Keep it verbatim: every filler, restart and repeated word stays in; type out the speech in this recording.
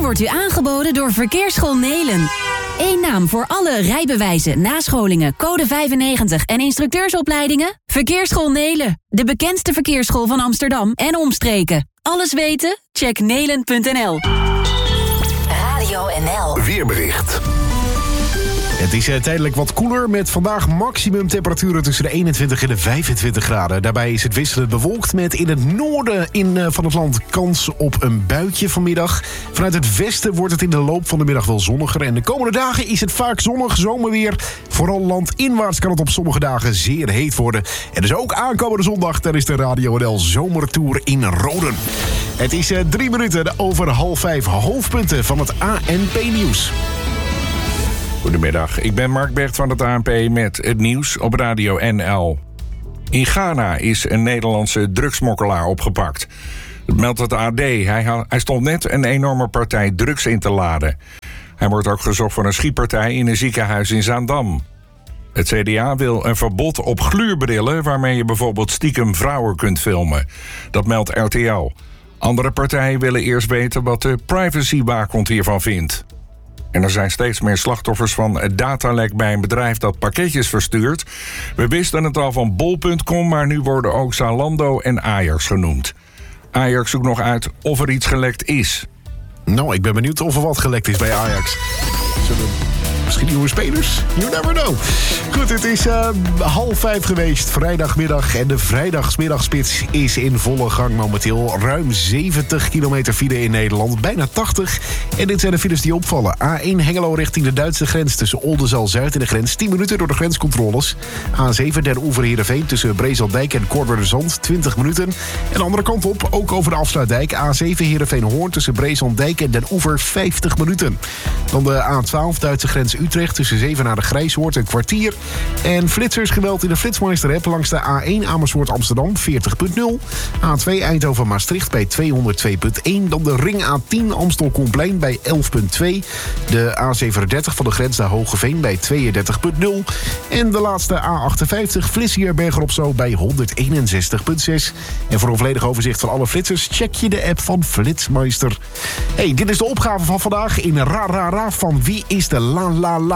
wordt u aangeboden door Verkeersschool Nelen. Eén naam voor alle rijbewijzen, nascholingen, code vijfennegentig en instructeursopleidingen? Verkeersschool Nelen, de bekendste verkeersschool van Amsterdam en omstreken. Alles weten? Check nelen punt n l. Radio N L. Weerbericht. Het is uh, tijdelijk wat koeler met vandaag maximumtemperaturen tussen de eenentwintig en de vijfentwintig graden. Daarbij is het wisselend bewolkt met in het noorden in, uh, van het land kans op een buitje vanmiddag. Vanuit het westen wordt het in de loop van de middag wel zonniger. En de komende dagen is het vaak zonnig, zomerweer. Vooral landinwaarts kan het op sommige dagen zeer heet worden. En dus ook aankomende zondag tijdens de Radio N L Zomertour in Roden. Het is uh, drie minuten over half vijf. Hoofdpunten van het A N P-nieuws. Goedemiddag, ik ben Mark Bert van het A N P met het nieuws op Radio N L. In Ghana is een Nederlandse drugsmokkelaar opgepakt. Dat meldt het A D. Hij, ha- hij stond net een enorme partij drugs in te laden. Hij wordt ook gezocht voor een schietpartij in een ziekenhuis in Zaandam. Het C D A wil een verbod op gluurbrillen waarmee je bijvoorbeeld stiekem vrouwen kunt filmen. Dat meldt R T L. Andere partijen willen eerst weten wat de privacywaakhond hiervan vindt. En er zijn steeds meer slachtoffers van het datalek bij een bedrijf dat pakketjes verstuurt. We wisten het al van bol punt com, maar nu worden ook Zalando en Ajax genoemd. Ajax zoekt nog uit of er iets gelekt is. Nou, ik ben benieuwd of er wat gelekt is bij Ajax. Zullen misschien nieuwe spelers? You never know. Goed, het is uh, half vijf geweest, vrijdagmiddag. En de vrijdagsmiddagspits is in volle gang momenteel. Ruim zeventig kilometer file in Nederland, bijna tachtig. En dit zijn de files die opvallen. A één Hengelo richting de Duitse grens tussen Oldenzaal-Zuid en de grens. tien minuten door de grenscontroles. A zeven Den Oever-Heerenveen tussen Breeslanddijk en Kortwerderzand. twintig minuten. En de andere kant op, ook over de Afsluitdijk. A zeven Heerenveen-Hoorn tussen Breeslanddijk en Den Oever. vijftig minuten. Dan de A twaalf Duitse grens Utrecht tussen Zevenaar-de-Grijshoort een kwartier. En flitsersgeweld in de Flitsmeister-app langs de A één Amersfoort-Amsterdam veertig punt nul. A twee Eindhoven-Maastricht bij tweehonderdtwee punt één. Dan de ring A tien Amstel-Koenplein bij elf punt twee. De A zevenendertig van de grens naar Hogeveen bij tweeëndertig punt nul. En de laatste A achtenvijftig Vlissingen-Berger-op-Zoom bij honderdeenenzestig punt zes. En voor een volledig overzicht van alle flitsers check je de app van Flitsmeister. Hey, dit is de opgave van vandaag in Ra Ra Ra van Wie is de La La La.